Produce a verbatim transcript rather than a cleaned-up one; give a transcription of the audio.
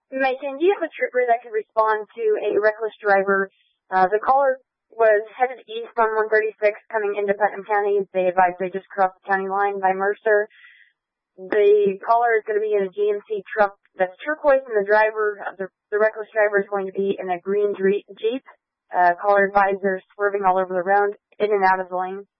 Mason, do you have a trooper that could respond to a reckless driver? Uh, the caller was headed east on one thirty-six coming into Putnam County. They advised they just crossed the county line by Mercer. The caller is going to be in a G M C truck that's turquoise, and the driver, the, the reckless driver, is going to be in a green Jeep. Uh, caller advised they're swerving all over the road, in and out of the lane.